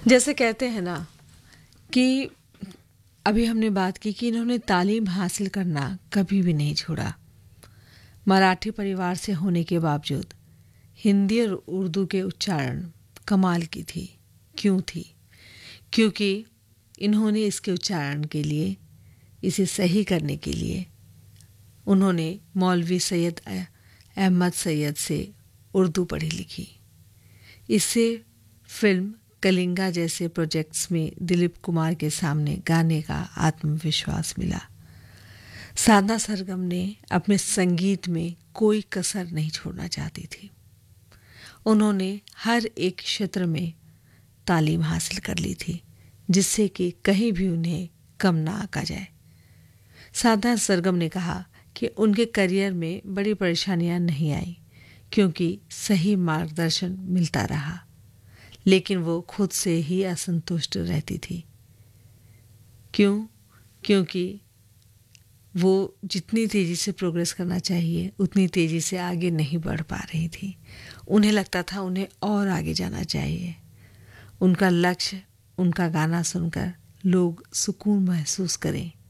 जैसे कहते हैं ना कि अभी हमने बात की कि इन्होंने तालीम हासिल करना कभी भी नहीं छोड़ा। मराठी परिवार से होने के बावजूद हिंदी और उर्दू के उच्चारण कमाल की थी। क्यों थी? क्योंकि इन्होंने इसके उच्चारण के लिए, इसे सही करने के लिए उन्होंने मौलवी सैयद अहमद सैयद से उर्दू पढ़ी लिखी। इससे फिल्म कलिंगा जैसे प्रोजेक्ट्स में दिलीप कुमार के सामने गाने का आत्मविश्वास मिला। साधना सरगम ने अपने संगीत में कोई कसर नहीं छोड़ना चाहती थी। उन्होंने हर एक क्षेत्र में तालीम हासिल कर ली थी, जिससे कि कहीं भी उन्हें कम ना आंका जाए। साधना सरगम ने कहा कि उनके करियर में बड़ी परेशानियां नहीं आई, क्योंकि सही मार्गदर्शन मिलता रहा, लेकिन वो खुद से ही असंतुष्ट रहती थी। क्यों? क्योंकि वो जितनी तेज़ी से प्रोग्रेस करना चाहिए उतनी तेज़ी से आगे नहीं बढ़ पा रही थी। उन्हें लगता था उन्हें और आगे जाना चाहिए। उनका लक्ष्य, उनका गाना सुनकर लोग सुकून महसूस करें,